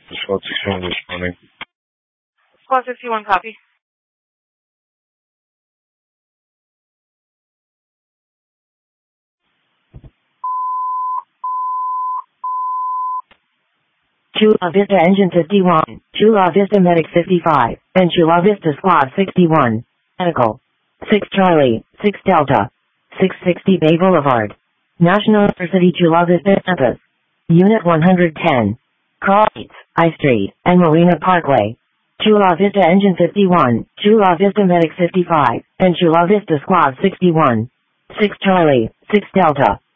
Squad 61 responding. Squad 61, copy. Chula Vista Engine 51, Chula Vista Medic 55, and Chula Vista Squad 61. Medical. 6 Charlie, 6 Delta. 660 Bay Boulevard. National University Chula Vista Campus. Unit 110. Cross, I Street, and Marina Parkway. Chula Vista Engine 51, Chula Vista Medic 55, and Chula Vista Squad 61. 6 Charlie, 6 Delta.